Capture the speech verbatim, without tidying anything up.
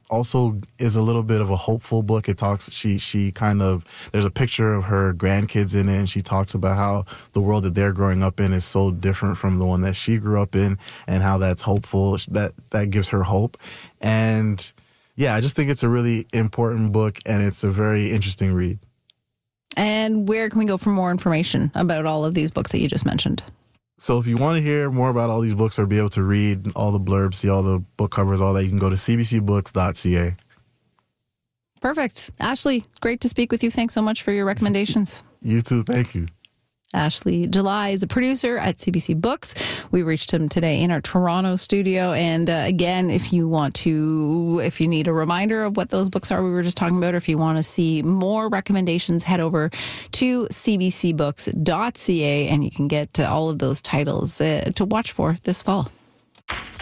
also is a little bit of a hopeful book. It talks, she she kind of, there's a picture of her grandkids in it, and she talks about how the world that they're growing up in is so different from the one that she grew up in, and how that's hopeful, that that gives her hope. And yeah, I just think it's a really important book, and it's a very interesting read. And where can we go for more information about all of these books that you just mentioned? So if you want to hear more about all these books or be able to read all the blurbs, see all the book covers, all that, you can go to c b c books dot c a. Perfect. Ashley, great to speak with you. Thanks so much for your recommendations. You too. Thank you. Ashley July is a producer at C B C Books. We reached him today in our Toronto studio. And uh, again, if you want to, if you need a reminder of what those books are we were just talking about, or if you want to see more recommendations, head over to c b c books dot c a and you can get uh, all of those titles uh, to watch for this fall.